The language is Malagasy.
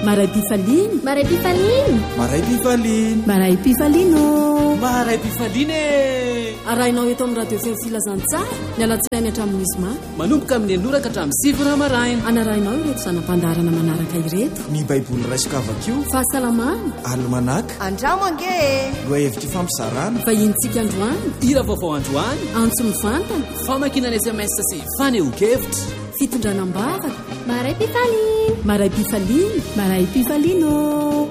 Maray Pifaliny. Maray Pifaliny. Maray Pifaliny. Maray Pifalino. Maray Pifaliny. Arahinao eto amin'ny radio feo filazantsara ny alatsinainy hatramin'ny zoma manomboka amin'ny anoraka hatramin'ny sivy maraina. Anarahinao ireto zanam-pandarana manaraka ireto: ny baiboly raisokavakio, fahasalamana, almanaka, andramo ange, loa hevitra fampizarana, vahintsika androany, hira vaovao androany, antso mivantana, famakinana SMS sy fanehoan-kevitra, fitondranam-bavaka. Maray Pifaliny. Maray Pifaliny. Maray Pifalino.